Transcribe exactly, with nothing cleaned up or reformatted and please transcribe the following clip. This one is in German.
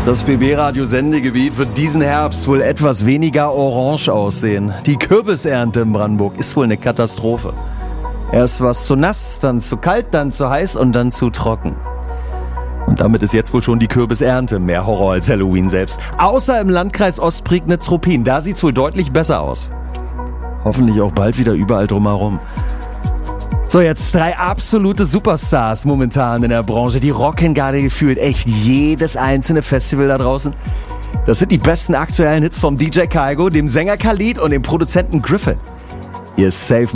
Das B B-Radio-Sendegebiet wird diesen Herbst wohl etwas weniger orange aussehen. Die Kürbisernte in Brandenburg ist wohl eine Katastrophe. Erst war es zu nass, dann zu kalt, dann zu heiß und dann zu trocken. Und damit ist jetzt wohl schon die Kürbisernte mehr Horror als Halloween selbst. Außer im Landkreis Ostprignitz-Ruppin, da sieht's wohl deutlich besser aus. Hoffentlich auch bald wieder überall drumherum. So, jetzt drei absolute Superstars momentan in der Branche. Die rocken gerade gefühlt echt jedes einzelne Festival da draußen. Das sind die besten aktuellen Hits vom D J Kaigo, dem Sänger Khalid und dem Produzenten Griffin. Ihr Safe